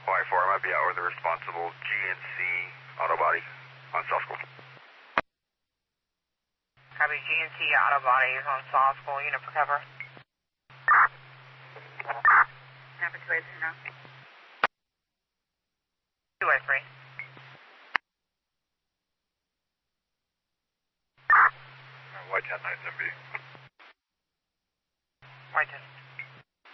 Hawaii 4, I might be out with the responsible GNC auto body on South School. Copy, GNC auto body is on South School, unit for cover. Copy, 2-8 now. 2-3. White 10, nice MB. White 10.